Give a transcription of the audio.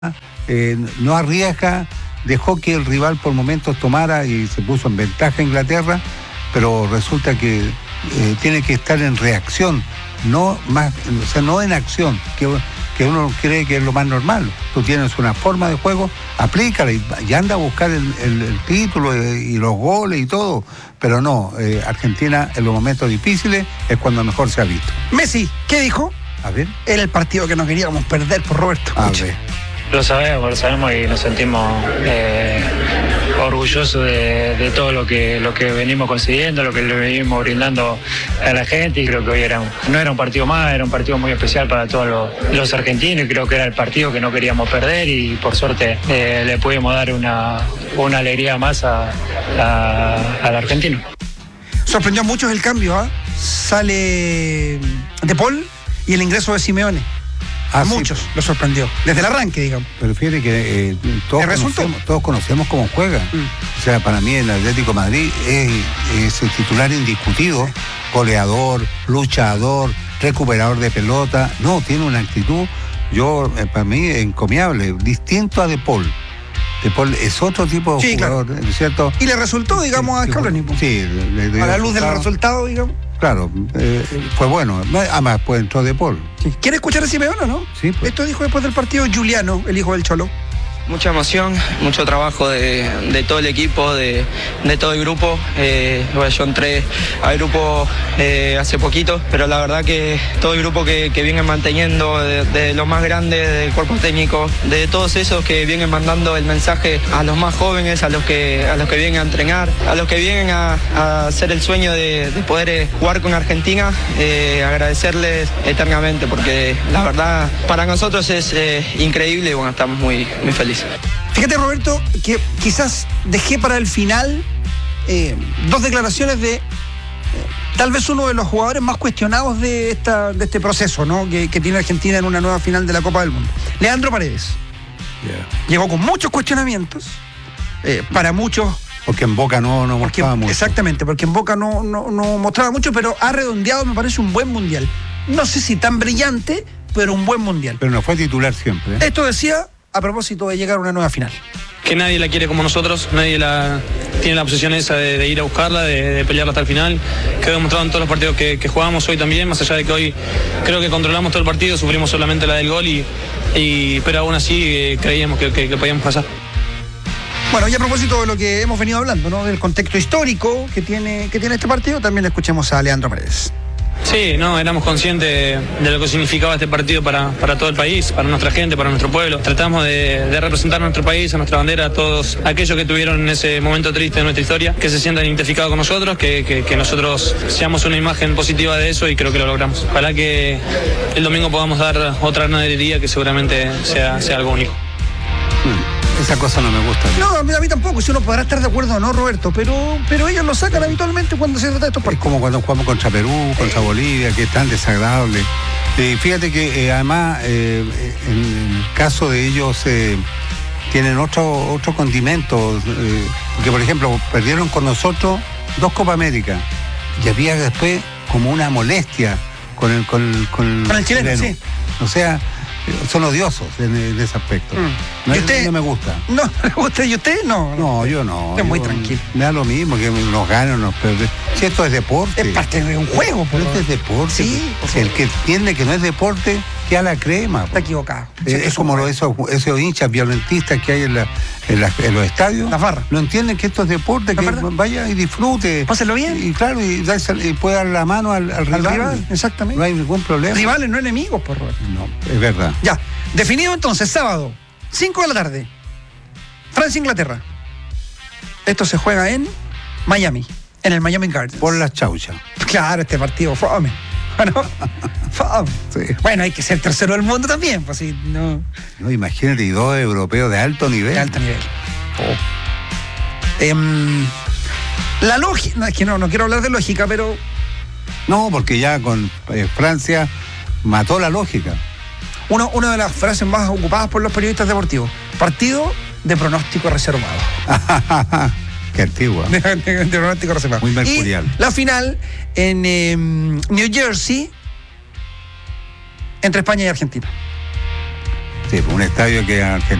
no arriesga, dejó que el rival por momentos tomara y se puso en ventaja Inglaterra, pero resulta que tiene que estar en reacción, no en acción, que uno cree que es lo más normal. Tú tienes una forma de juego, aplícala y anda a buscar el título y los goles y todo, pero no, Argentina en los momentos difíciles es cuando mejor se ha visto. Messi, ¿qué dijo? A ver. Era el partido que no queríamos perder, por Roberto. A Escucha. ver. Lo sabemos y nos sentimos orgullosos de todo lo que venimos consiguiendo, lo que le venimos brindando a la gente, y creo que hoy no era un partido más, era un partido muy especial para todos los argentinos, y creo que era el partido que no queríamos perder, y por suerte le pudimos dar una alegría más al argentino. Sorprendió a muchos el cambio, ¿ah? Sale De Paul y el ingreso de Simeone. A muchos lo sorprendió, desde el arranque, digamos. Pero fíjate que todos conocemos cómo juega. O sea, para mí el Atlético de Madrid es el titular indiscutido, goleador, luchador, recuperador de pelota. No, tiene una actitud, para mí, encomiable, distinto a De Paul. De Paul es otro tipo de jugador, claro. ¿Cierto? Y le resultó, digamos, a Scaloni. Sí, a la luz del resultado, digamos. Claro, fue bueno. Además, pues entró De Paul. Sí. ¿Quiere escuchar a Simeone o no? Sí. Pues. Esto dijo después del partido Giuliano, el hijo del Cholo. Mucha emoción, mucho trabajo de todo el equipo, de todo el grupo. Yo entré al grupo hace poquito, pero la verdad que todo el grupo que viene manteniendo, de los más grandes, del cuerpo técnico, de todos esos que vienen mandando el mensaje a los más jóvenes, a los que vienen a entrenar, a los que vienen a hacer el sueño de poder jugar con Argentina, agradecerles eternamente, porque la verdad para nosotros es increíble y bueno, estamos muy felices. Fíjate, Roberto, que quizás dejé para el final dos declaraciones de tal vez uno de los jugadores más cuestionados de este proceso, ¿no? que tiene Argentina en una nueva final de la Copa del Mundo. Leandro Paredes. Yeah. Llegó con muchos cuestionamientos, para muchos. Porque en Boca no mostraba mucho. Exactamente, porque en Boca no mostraba mucho, pero ha redondeado, me parece, un buen mundial. No sé si tan brillante, pero un buen mundial. Pero no fue titular siempre. Esto decía a propósito de llegar a una nueva final. Que nadie la quiere como nosotros, nadie tiene la obsesión esa de ir a buscarla, de pelearla hasta el final. Quedó demostrado en todos los partidos que jugamos hoy también, más allá de que hoy creo que controlamos todo el partido, sufrimos solamente la del gol, pero aún así creíamos que podíamos pasar. Bueno, y a propósito de lo que hemos venido hablando, ¿no? Del contexto histórico que tiene este partido, también escuchemos a Leandro Paredes. Sí, éramos conscientes de lo que significaba este partido para todo el país, para nuestra gente, para nuestro pueblo. Tratamos de representar a nuestro país, a nuestra bandera, a todos aquellos que tuvieron en ese momento triste de nuestra historia, que se sientan identificados con nosotros, que nosotros seamos una imagen positiva de eso, y creo que lo logramos. Ojalá que el domingo podamos dar otra ganadería que seguramente sea algo único. Esa cosa no me gusta. No, a mí tampoco. Si uno podrá estar de acuerdo o no, Roberto, pero ellos lo sacan habitualmente cuando se trata de estos partidos. Es como cuando jugamos contra Perú, contra Bolivia, que es tan desagradable. Fíjate que además, en el caso de ellos, tienen otro condimento. Porque, por ejemplo, perdieron con nosotros 2 Copa América. Y había después como una molestia con el chileno. Sí. O sea, son odiosos en ese aspecto. ¿Y usted? No me gusta. ¿No le gusta? ¿Y usted? No. No, yo no. Usted es muy tranquilo. Me da lo mismo, que nos ganen o nos pierden. Si esto es deporte. Es parte de un juego. Pero esto es deporte. Sí. El que entiende que no es deporte, que a la crema. Está equivocado. Es como esos hinchas violentistas que hay en los estadios. Las barras. No entienden que esto es deporte, que vaya y disfrute. Páselo bien. Y claro, y puede dar la mano al rival. Exactamente. No hay ningún problema. Rivales, no enemigos, por Roberto. No, es verdad. Ya, definido entonces, sábado, 5 de la tarde, Francia-Inglaterra. Esto se juega en Miami, en el Miami Gardens. Por las chauchas. Claro, este partido fome. Bueno, sí. Bueno, hay que ser tercero del mundo también, pues si no. No, imagínate, y 2 europeos de alto nivel. De alto nivel. La lógica, es que no quiero hablar de lógica, pero. No, porque ya con Francia mató la lógica. Una de las frases más ocupadas por los periodistas deportivos: partido de pronóstico reservado. Qué antigua. De pronóstico reservado. Muy mercurial. Y la final en New Jersey, entre España y Argentina. Sí, un estadio que